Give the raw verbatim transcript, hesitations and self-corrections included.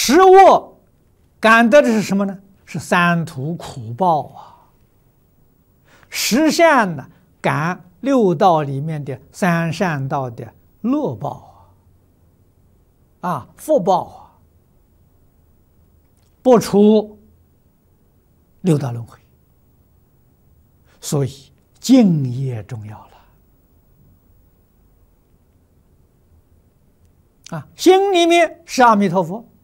食恶感得的是什么呢？是三途苦报啊。实相呢，感六道里面的三善道的乐报啊，啊，福报啊，不出六道轮回。所以敬业重要了啊，心里面是阿弥陀佛，